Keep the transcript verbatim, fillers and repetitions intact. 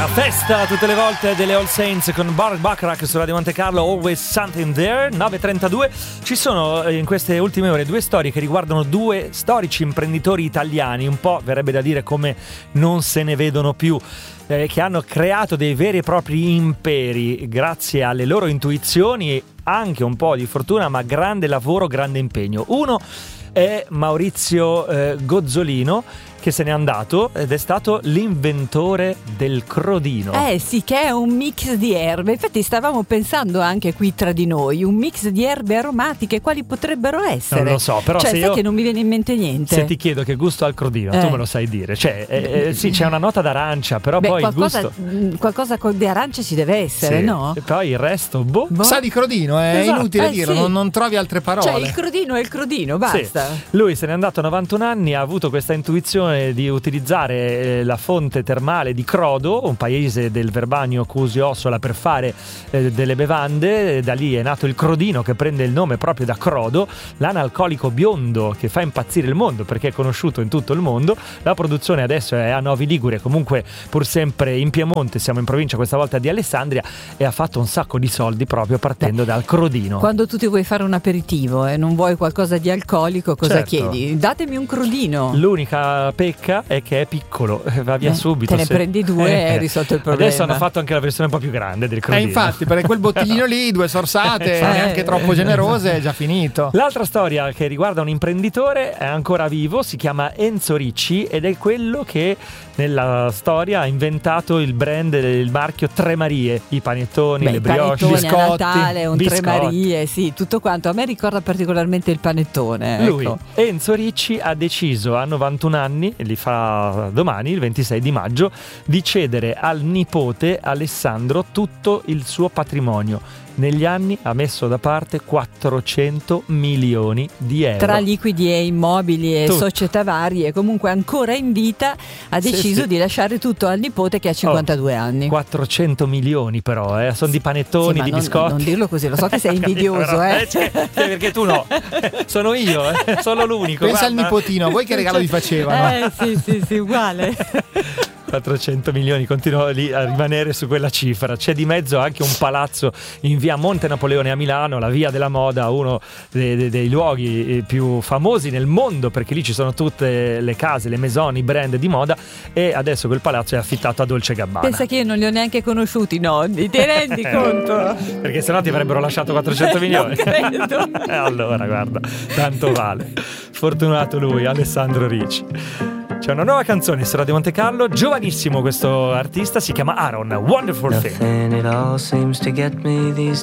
La festa tutte le volte delle All Saints con Bart Bacharach su Radio Monte Carlo, Always Something There. Nove e trentadue. Ci sono in queste ultime ore due storie che riguardano due storici imprenditori italiani, un po' verrebbe da dire come non se ne vedono più, eh, che hanno creato dei veri e propri imperi grazie alle loro intuizioni, anche un po' di fortuna, ma grande lavoro, grande impegno. Uno è Maurizio eh, Gozzolino, che se n'è andato ed è stato l'inventore del crodino. Eh sì, che è un mix di erbe. Infatti stavamo pensando anche qui tra di noi, un mix di erbe aromatiche, quali potrebbero essere? Non lo so, però cioè, se sai io, che non mi viene in mente niente. Se ti chiedo che gusto ha il crodino, eh. tu me lo sai dire. Cioè, eh, eh, sì, c'è una nota d'arancia, però Beh, poi qualcosa, il gusto... mh, qualcosa di arancia ci deve essere, sì. no? E poi il resto, boh. boh. Sa di crodino, è Esatto. inutile eh, dirlo, sì. non, non trovi altre parole. Cioè, il crodino è il crodino, basta. Sì. Lui se n'è andato a novantuno anni, ha avuto questa intuizione di utilizzare la fonte termale di Crodo, un paese del Verbagno Cusio-Ossola, per fare eh, delle bevande. Da lì è nato il crodino, che prende il nome proprio da Crodo, l'analcolico biondo che fa impazzire il mondo perché è conosciuto in tutto il mondo. La produzione adesso è a Novi Ligure, comunque pur sempre in Piemonte, siamo in provincia questa volta di Alessandria, e ha fatto un sacco di soldi proprio partendo Beh, dal crodino. Quando tu ti vuoi fare un aperitivo e eh, non vuoi qualcosa di alcolico, cosa certo. chiedi? Datemi un crodino. L'unica pecca è che è piccolo, va via eh, subito. Te ne se... prendi due e hai risolto il problema. Adesso hanno fatto anche la versione un po' più grande del E crodino. eh, infatti, perché quel bottiglino lì, due sorsate, Eh. neanche troppo generose, è già finito. L'altra storia che riguarda un imprenditore è ancora vivo, si chiama Enzo Ricci ed è quello che nella storia ha inventato il brand, il marchio Tre Marie, i panettoni, Beh, le i brioche, panettoni biscotti, a Natale, un biscotti. Tre Marie, sì, tutto quanto. A me ricorda particolarmente il panettone. Ecco. Lui, Enzo Ricci, ha deciso a novantuno anni, e li fa domani, il ventisei di maggio, di cedere al nipote Alessandro tutto il suo patrimonio. Negli anni ha messo da parte quattrocento milioni di euro. Tra liquidi e immobili e tutto. società varie, comunque ancora in vita, ha deciso sì, sì. di lasciare tutto al nipote che ha cinquantadue oh, anni. quattrocento milioni però, eh. sono di panettoni, sì, ma di non, biscotti. Non dirlo così, lo so che sei invidioso, però, eh. eh cioè, perché tu no, sono io, eh. sono l'unico. Pensa guarda. al nipotino, voi che regalo vi facevano? Eh sì, sì, sì, uguale. quattrocento milioni, continuo lì a rimanere su quella cifra. C'è di mezzo anche un palazzo in via Monte Napoleone a Milano, la via della moda, uno dei, dei, dei luoghi più famosi nel mondo, perché lì ci sono tutte le case, le maison, i brand di moda, e adesso quel palazzo è affittato a Dolce Gabbana. Pensa che io non li ho neanche conosciuti i nonni, ti rendi conto? Perché sennò ti avrebbero lasciato quattrocento milioni. Non credo. E allora guarda, tanto vale. Fortunato lui, Alessandro Ricci. C'è una nuova canzone su Radio Monte Carlo, giovanissimo questo artista, si chiama Aaron, Wonderful Thing. Nothing at all seems to get me these